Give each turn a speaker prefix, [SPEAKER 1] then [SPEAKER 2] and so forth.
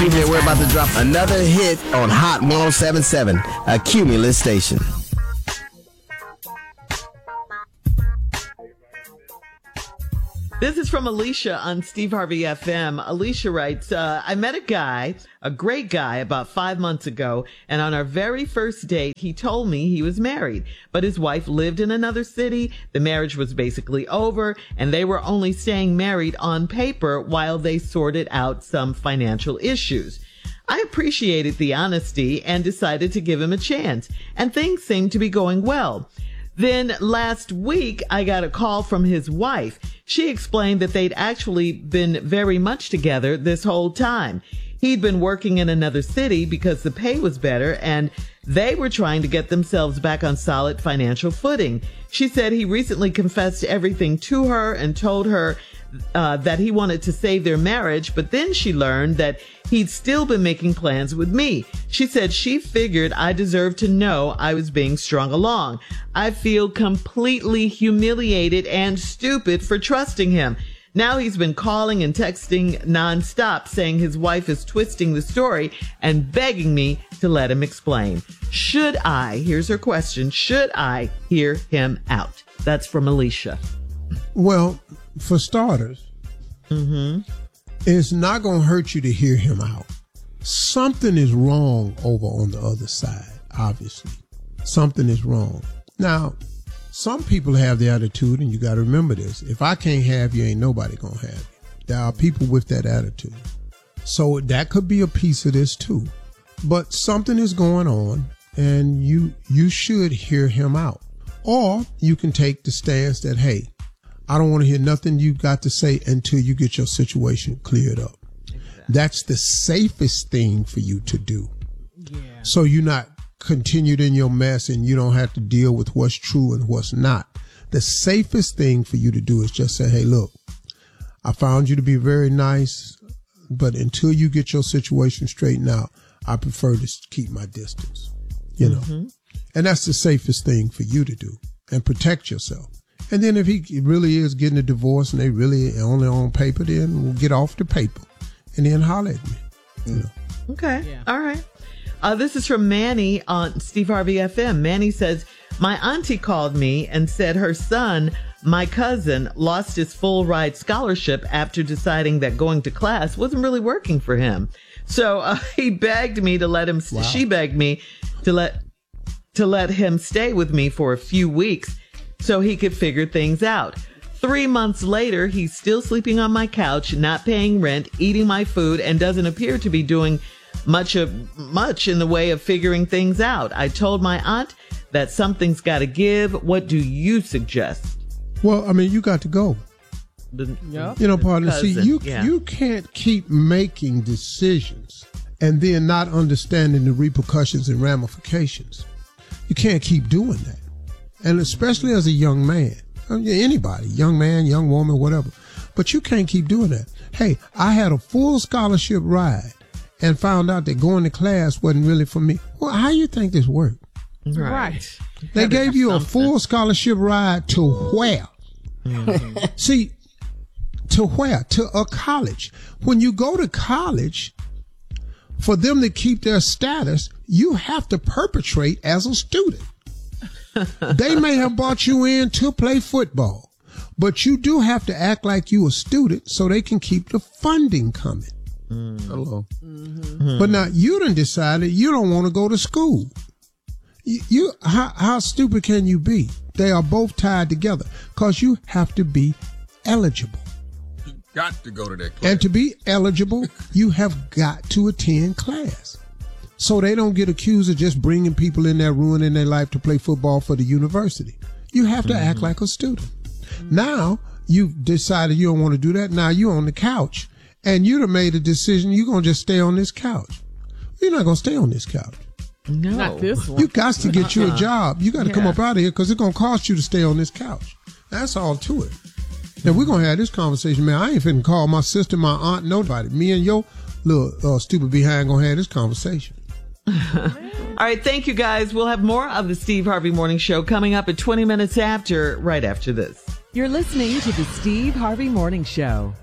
[SPEAKER 1] Cumulus, we're about to drop another hit on Hot 107.7, a Cumulus station.
[SPEAKER 2] This is from Alicia on Steve Harvey FM. Alicia writes, I met a guy, a great guy, about 5 months ago, and on our very first date, he told me he was married, but his wife lived in another city. The marriage was basically over, and they were only staying married on paper while they sorted out some financial issues. I appreciated the honesty and decided to give him a chance, and things seemed to be going well. Then last week, I got a call from his wife. She explained that they'd actually been very much together this whole time. He'd been working in another city because the pay was better, and they were trying to get themselves back on solid financial footing. She said he recently confessed everything to her and told her that he wanted to save their marriage, but then she learned that he'd still been making plans with me. She said she figured I deserved to know I was being strung along. I feel completely humiliated and stupid for trusting him. Now he's been calling and texting nonstop, saying his wife is twisting the story and begging me to let him explain. Should I, here's her question, should I hear him out? That's from Alicia.
[SPEAKER 3] Well, for starters, it's not going to hurt you to hear him out. Something is wrong over on the other side, obviously. Something is wrong. Now, some people have the attitude, and you got to remember this, if I can't have you, ain't nobody going to have you. There are people with that attitude. So that could be a piece of this too. But something is going on, and you should hear him out. Or you can take the stance that, hey, I don't want to hear nothing you got to say until you get your situation cleared up. Exactly. That's the safest thing for you to do. Yeah. So you're not continued in your mess and you don't have to deal with what's true and what's not. The safest thing for you to do is just say, hey, look, I found you to be very nice, but until you get your situation straightened out, I prefer to keep my distance, you know. And that's the safest thing for you to do and protect yourself. And then if he really is getting a divorce and they really only on paper, then we'll get off the paper and then holler at me. You know.
[SPEAKER 2] Okay. Yeah. All right. This is from Manny on Steve Harvey FM. Manny says, my auntie called me and said her son, my cousin, lost his full ride scholarship after deciding that going to class wasn't really working for him. So he begged me to let him, she begged me to let him stay with me for a few weeks so he could figure things out. 3 months later, he's still sleeping on my couch, not paying rent, eating my food, and doesn't appear to be doing much in the way of figuring things out. I told my aunt that something's got to give. What do you suggest?
[SPEAKER 3] Well, I mean, you got to go. You know, partner, see, you can't keep making decisions and then not understanding the repercussions and ramifications. You can't keep doing that. And especially as a young man, anybody, young man, young woman, whatever. But you can't keep doing that. Hey, I had a full scholarship ride and found out that going to class wasn't really for me. Well, how you think this worked?
[SPEAKER 2] Right.
[SPEAKER 3] They gave you a full scholarship ride to where? See, to where? To a college. When you go to college, for them to keep their status, you have to perpetrate as a student. They may have brought you in to play football, but you do have to act like you a student so they can keep the funding coming. Hello. But now you done decided you don't want to go to school. How stupid can you be? They are both tied together because you have to be eligible.
[SPEAKER 4] You got to go to that class.
[SPEAKER 3] And to be eligible, you have got to attend class. So they don't get accused of just bringing people in there, ruining their life to play football for the university. You have to act like a student. Now, you've decided you don't want to do that. Now you're on the couch, and you'd have made a decision you're going to just stay on this couch. You're not going to stay on this couch.
[SPEAKER 2] No.
[SPEAKER 5] Not this one.
[SPEAKER 3] You got to get you a job. You got to come up out of here because it's going to cost you to stay on this couch. That's all to it. Now, we're going to have this conversation, man. I ain't finna call my sister, my aunt, nobody. Me and your little stupid behind going to have this conversation.
[SPEAKER 2] All right, thank you guys. We'll have more of the Steve Harvey Morning Show coming up at 20 minutes after, right after this.
[SPEAKER 6] You're listening to the Steve Harvey Morning Show.